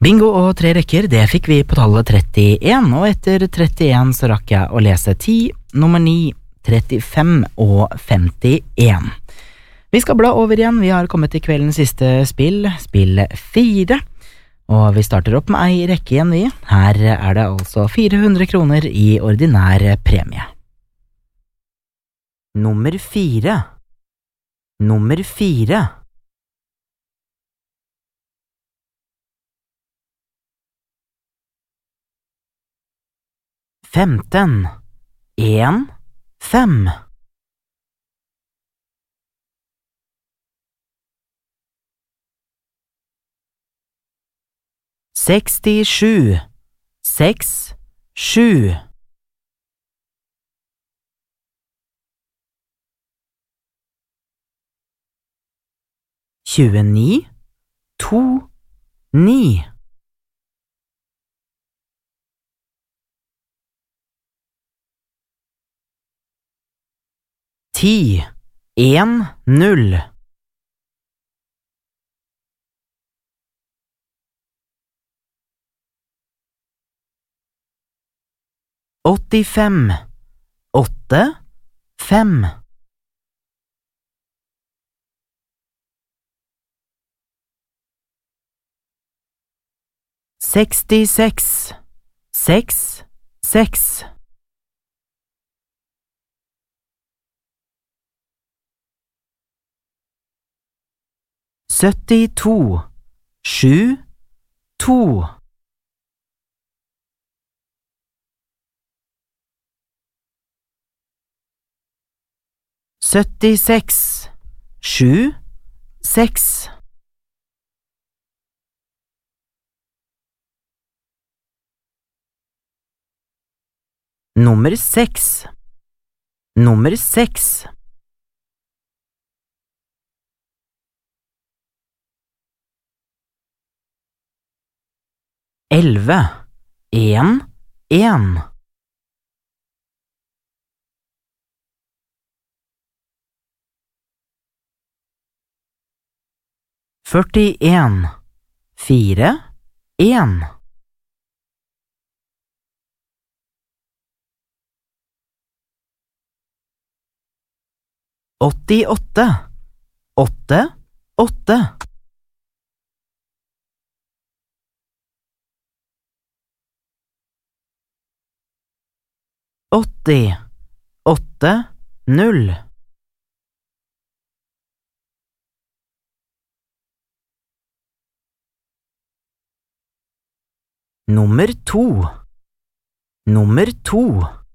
Bingo og 3 rekker, det fikk vi på tallet 31, og etter 31 så rakk jeg å lese 10, nummer 9, 35 og 51. Vi skal bla over igjen, vi har kommet til kveldens siste spill, spill 4, og vi starter opp med ei rekke igjen vi. Her er det altså 400 kroner i ordinær premie. Nummer 4. Nummer 4. 15. 1, 5. 67. 6, 7. 29. 2, 9. 10, 1, 0. 85, 8, 5. 66, 6, 6. 72, 7, 2. 76, 7, 6. 6. Nummer 6. 11, 1, 1. 41, 4, 1. 88, 8, 8. 80, 8, 0. 2. Nummer 2.